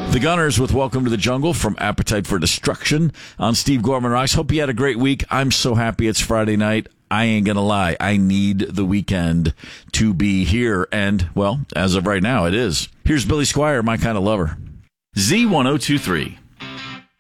The Gunners with Welcome to the Jungle from Appetite for Destruction on Steve Gorman Rocks. Hope you had a great week. I'm so happy it's Friday night. I ain't going to lie. I need the weekend to be here. And, well, as of right now, it is. Here's Billy Squier, My Kind of Lover. Z1023.